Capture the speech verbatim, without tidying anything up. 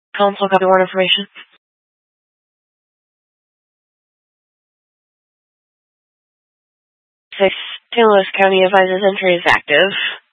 Council copy warrant information. Six, Saint Louis County advises entry is active.